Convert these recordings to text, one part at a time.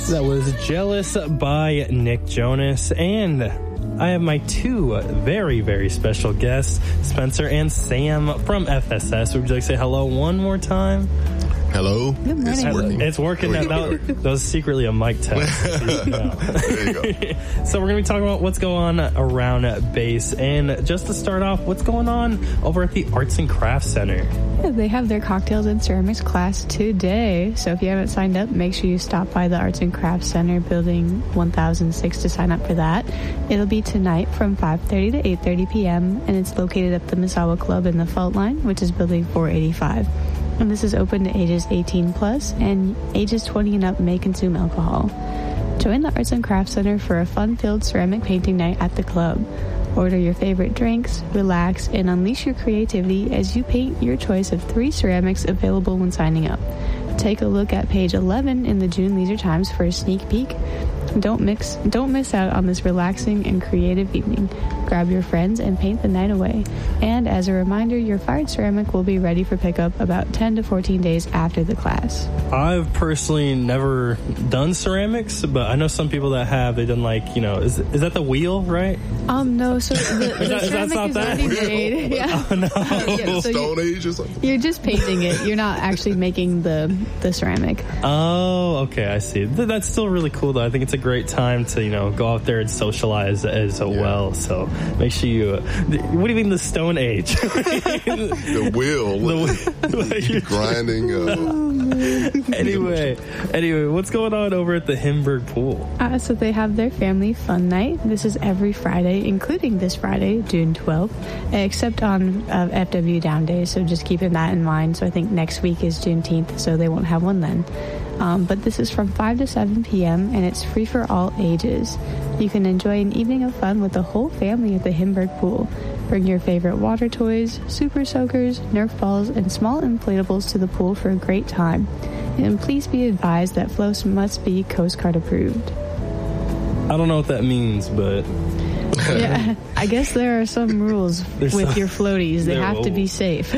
That was Jealous by Nick Jonas. And I have my two very, very special guests, Spencer and Sam from FSS. Would you like to say hello one more time? Hello. Good morning. It's working. It's working. That was secretly a mic test. There you go. So we're going to be talking about what's going on around base. And just to start off, what's going on over at the Arts and Crafts Center? Yeah, they have their cocktails and ceramics class today. So if you haven't signed up, make sure you stop by the Arts and Crafts Center building 1006 to sign up for that. It'll be tonight from 5:30 to 8:30 p.m. and it's located at the Misawa Club in the Fault Line, which is building 485. And this is open to ages 18 plus, and ages 20 and up may consume alcohol. Join the Arts and Crafts Center for a fun-filled ceramic painting night at the club. Order your favorite drinks, relax, and unleash your creativity as you paint your choice of 3 ceramics available when signing up. Take a look at page 11 in the June Leisure Times for a sneak peek. Don't miss out on this relaxing and creative evening. Grab your friends and paint the night away. And as a reminder, your fired ceramic will be ready for pickup about 10 to 14 days after the class. I've personally never done ceramics, but I know some people that have. They've done is that the wheel, right? No, so the ceramic is already made. Yeah. Oh, no. Yeah, so Stone Age or something? You're just painting it. You're not actually making the ceramic. Oh, okay, I see. That's still really cool, though. I think it's a great time to, go out there and socialize as well. So make sure you... what do you mean the Stone Age? The wheel. The grinding. Anyway, what's going on over at the Himberg Pool? So they have their family fun night. This is every Friday, including this Friday, June 12th, except on FW down days. So just keeping that in mind. So I think next week is Juneteenth, so they won't have one then. But this is from 5 to 7 p.m. and it's free for all ages. You can enjoy an evening of fun with the whole family at the Himberg Pool. Bring your favorite water toys, super soakers, Nerf balls, and small inflatables to the pool for a great time. And please be advised that floats must be Coast Guard approved. I don't know what that means, but... Yeah, I guess there are some rules with your floaties. They have to be safe.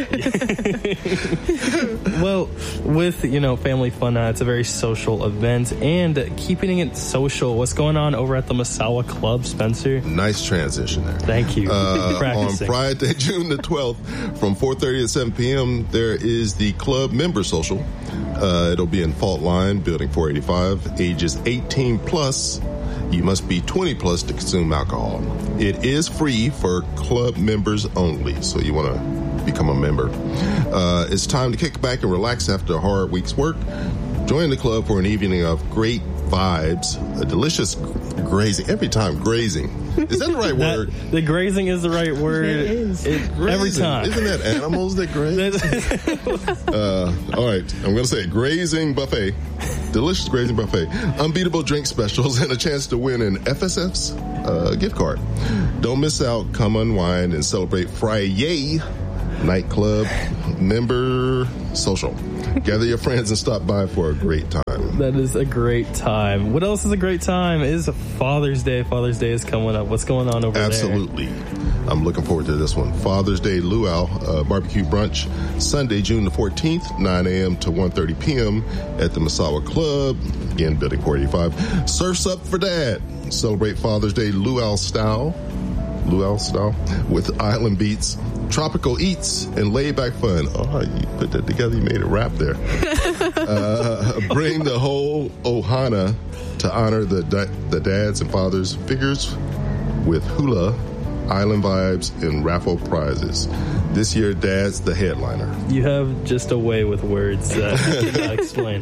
Well, with, Family Fun Night, it's a very social event. And keeping it social, what's going on over at the Misawa Club, Spencer? Nice transition there. Thank you. On Friday, June the 12th, from 4:30 to 7 p.m., there is the club member social. It'll be in Fault Line, building 485, ages 18 plus. You must be 20 plus to consume alcohol. It is free for club members only, so you want to become a member. It's time to kick back and relax after a hard week's work. Join the club for an evening of great vibes, a delicious grazing. Every time, grazing. Is that the right word? The grazing is the right word. It is. Every time. Isn't that animals that graze? All right, I'm going to say grazing buffet. Delicious grazing buffet. Unbeatable drink specials and a chance to win an FSF's gift card. Don't miss out. Come unwind and celebrate Friday nightclub member social. Gather your friends and stop by for a great time. That is a great time. What else is a great time is Father's Day. Father's Day is coming up. What's going on over Absolutely. there? I'm looking forward to this one. Father's Day Luau barbecue brunch, Sunday, June the 14th, 9 a.m. to 1:30 p.m. at the Misawa Club, again, building 485. Surf's Up for Dad. Celebrate Father's Day luau style with island beats, tropical eats, and laid-back fun. Oh, you put that together. You made a rap there. Bring the whole ohana to honor the dads and fathers figures with hula, island vibes, and raffle prizes. This year, Dad's the headliner. You have just a way with words that I cannot explain.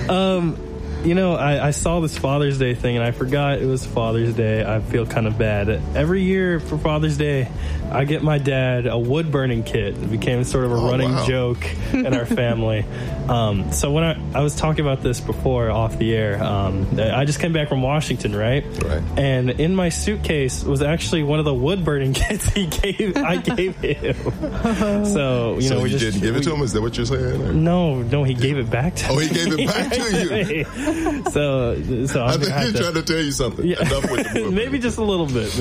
I saw this Father's Day thing, and I forgot it was Father's Day. I feel kind of bad. Every year for Father's Day, I get my dad a wood-burning kit. It became sort of a running joke in our family. So when I was talking about this before off the air, I just came back from Washington, right? Right. And in my suitcase was actually one of the wood-burning kits I gave him. So, you didn't give it to him? Is that what you're saying? Or? No, he gave it back to me. Oh, he gave it back to you. So I think he's trying to tell you something. Yeah. Enough with the movie. Maybe just a little bit.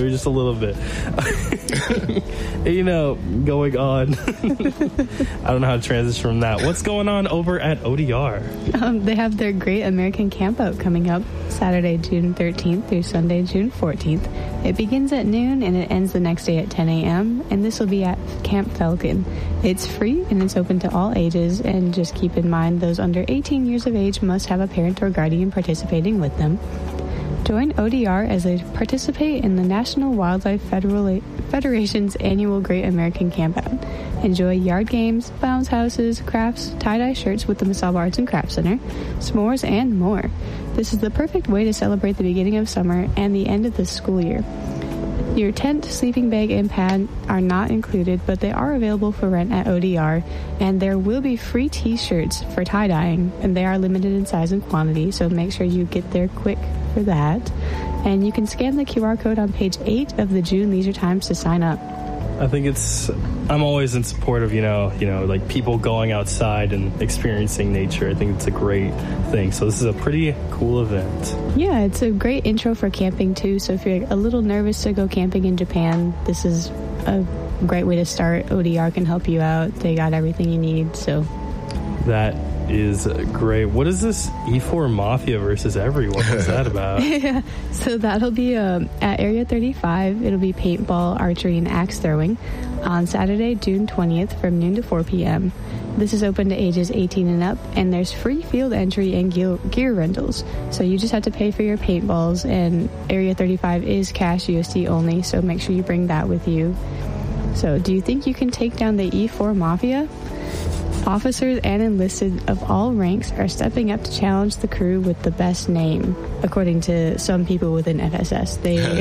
Going on. I don't know how to transition from that. What's going on over at ODR? They have their Great American Campout coming up Saturday, June 13th through Sunday, June 14th. It begins at noon and it ends the next day at 10 a.m. and this will be at Camp Falcon. It's free and it's open to all ages, and just keep in mind those under 18 years of age must have a parent or guardian participating with them. Join ODR as they participate in the National Wildlife Federation's annual Great American Campout. Enjoy yard games, bounce houses, crafts, tie-dye shirts with the Mesaba Arts and Crafts Center, s'mores, and more. This is the perfect way to celebrate the beginning of summer and the end of the school year. Your tent, sleeping bag, and pad are not included, but they are available for rent at ODR, and there will be free t-shirts for tie-dyeing, and they are limited in size and quantity, so make sure you get there quick for that. And you can scan the QR code on page 8 of the June Leisure Times to sign up. I think I'm always in support of, like people going outside and experiencing nature. I think it's a great thing. So this is a pretty cool event. Yeah, it's a great intro for camping too. So if you're a little nervous to go camping in Japan, this is a great way to start. ODR can help you out. They got everything you need. So that is great. What is this E4 Mafia versus everyone? What's that about? Yeah, so that'll be at Area 35. It'll be paintball, archery, and axe throwing on Saturday, June 20th from noon to 4 p.m. This is open to ages 18 and up, and there's free field entry and gear rentals. So you just have to pay for your paintballs, and Area 35 is cash USD only, so make sure you bring that with you. So do you think you can take down the E4 Mafia? Officers and enlisted of all ranks are stepping up to challenge the crew with the best name, according to some people within FSS.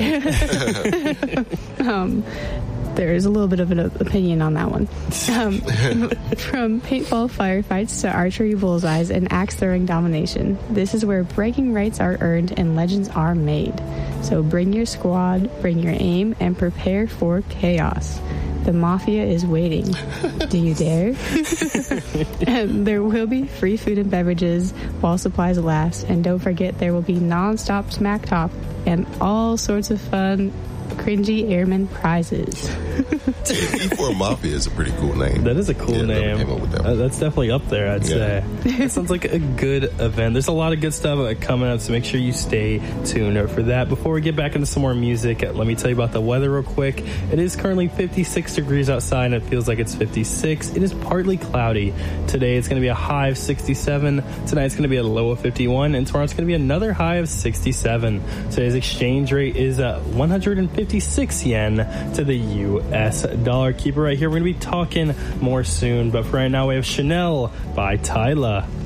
There's a little bit of an opinion on that one. From paintball firefights to archery bullseyes and axe throwing domination, this is where bragging rights are earned and legends are made. So bring your squad, bring your aim, and prepare for chaos. The Mafia is waiting. Do you dare? And there will be free food and beverages while supplies last. And don't forget, there will be non-stop smack talk and all sorts of fun, cringy airman prizes. E4 Mafia is a pretty cool name. That is a cool name. Came up with that one. That's definitely up there, I'd say. It sounds like a good event. There's a lot of good stuff coming up, so make sure you stay tuned for that. Before we get back into some more music, let me tell you about the weather real quick. It is currently 56 degrees outside, and it feels like it's 56. It is partly cloudy. Today it's going to be a high of 67. Tonight it's going to be a low of 51, and tomorrow it's going to be another high of 67. Today's exchange rate is 156 yen to the U.S. dollar. Keep it right here. We're going to be talking more soon, but for right now we have Chanel by Tyla.